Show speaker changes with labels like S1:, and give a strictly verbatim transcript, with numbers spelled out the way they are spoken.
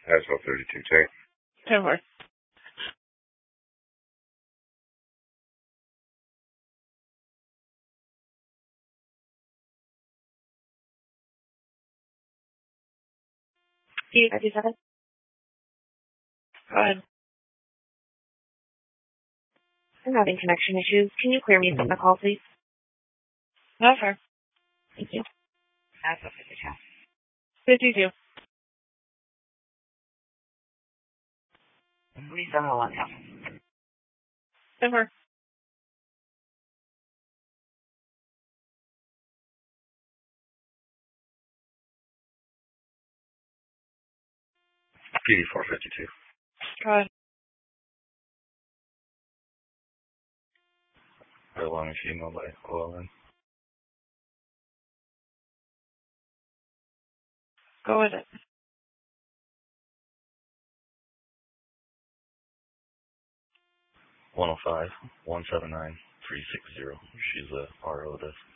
S1: Haswell thirty-two, take.
S2: ten four. Eight fifty-seven. Go ahead.
S3: I'm having connection issues. Can you clear me from the call, please?
S2: No, sir.
S3: Thank you. Haswell fifty-two.
S2: fifty-two.
S3: Reseven one now.
S2: ten four.
S1: eighty-four fifty-two.
S2: Go ahead.
S1: How long is she emailed by O L N?
S2: Go with it.
S1: one oh five, one seven nine, three six zero. She's a R O desk.